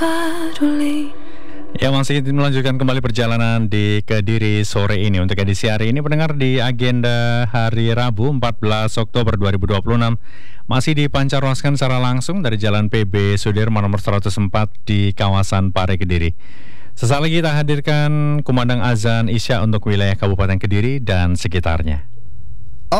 peduli. Ya, masih melanjutkan kembali perjalanan di Kediri sore ini. Untuk edisi hari ini pendengar di agenda hari Rabu 14 Oktober 2026 masih dipancarluaskan secara langsung dari Jalan PB Sudirman nomor 104 di kawasan Pare Kediri. Sesaat lagi kita hadirkan kumandang azan Isya untuk wilayah Kabupaten Kediri dan sekitarnya.